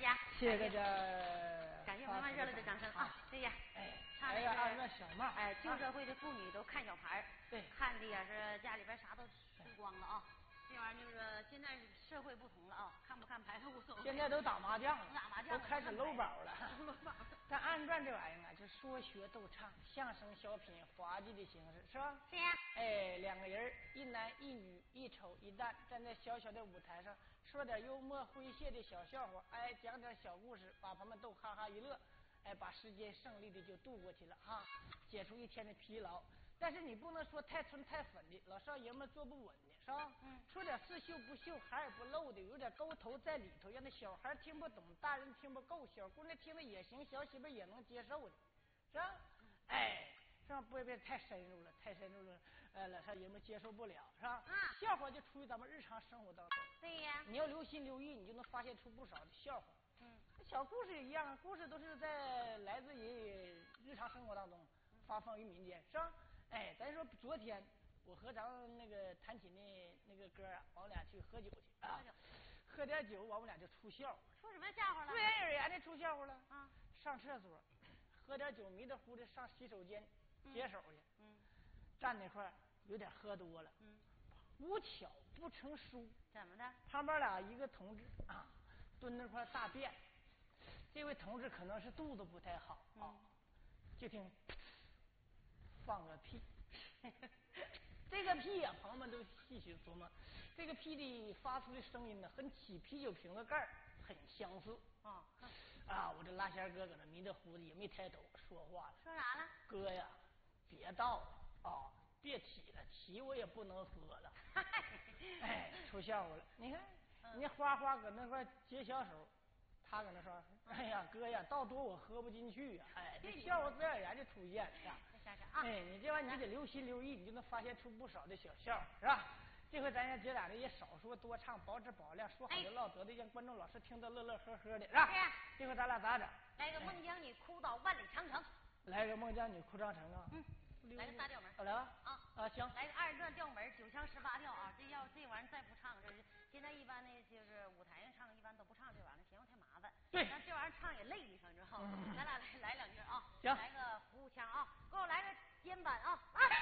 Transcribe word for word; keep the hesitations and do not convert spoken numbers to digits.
家， 谢谢大家， 感谢朋友们热烈的掌声啊！谢谢。 哎， 唱那个二个小帽， 哎，旧社会的妇女都看小牌， 对， 看的也是家里边啥都输光了啊。这玩意儿就是现在社会不同了啊，看不看牌无所谓。 现在都打麻将了， 打麻将都开始搂宝了。 搂宝。 但按传这玩意儿啊，就说学逗唱、相声、小品、滑稽的形式，是吧？ 是呀。 哎，两个人，一男一女，一丑一旦，站在小小的舞台上，说点幽默诙谐的小笑话，哎，讲点小故事，把朋友们逗哈哈一乐，哎，把时间胜利的就度过去了哈，解除一天的疲劳。但是你不能说太纯太粉的，老少爷们做不稳的，是吧？嗯。说点是秀不秀，孩儿不露的，有点勾头在里头，让那小孩听不懂，大人听不够，小姑娘听了也行，小媳妇也能接受的，是吧？哎，是吧？不别太深入了，太深入了，呃，老少爷们接受不了，是吧？ 啊。 笑话就出于咱们日常生活当中。 对呀。 你要留心留意，你就能发现出不少的笑话。 嗯。 小故事也一样，故事都是在来自于日常生活当中，发放于民间，是吧？哎，咱说昨天我和咱们那个弹琴的那个哥啊，我们俩去喝酒去啊，喝点酒，我们俩就出笑话。 出什么笑话了？ 自然而然的出笑话了啊！ 上厕所，喝点酒，迷得糊的上洗手间解手去。 嗯。 站那块儿有点喝多了。 嗯。 无巧不成书。 怎么的？ 旁边俩一个同志啊，蹲那块大便。这位同志可能是肚子不太好啊，嗯、就听。放个屁，这个屁呀、啊，朋友们都细细琢磨，这个屁的发出的声音呢，和起啤酒瓶的盖儿很相似啊啊！我这拉弦哥搁那迷得糊的也没抬头说话了， 说啥了？ 哥呀，别倒了啊，别起了，起我也不能喝了。哎，出笑话了，你看，嗯、你花花搁那块接小手。他搁那说：“哎呀，哥呀，倒多我喝不进去呀、啊！哎，这笑话自然而然就出现了。哎，你这玩意儿你得留心留意，你就能发现出不少的小笑话，是吧？这回咱家姐俩的也少说多唱，保质保量，说好就唠得的，让观众老师听得乐乐呵呵的，是吧？ 是啊。 这回咱俩咋整？ 来个孟姜女哭倒万里长城。 来个孟姜女哭长城啊！ 嗯。来个大调门， 来吧啊啊行， 来个二人转调门，九腔十八调啊！这要这玩意儿再不唱，这是现在一般呢，就是舞台上唱一般都不唱这玩意儿，嫌我太麻烦。 对， 但这玩意儿唱也累你知道吗？ 嗯、 咱俩来来两句啊！ 行， 来个服务腔啊，给我来个肩板啊！ 啊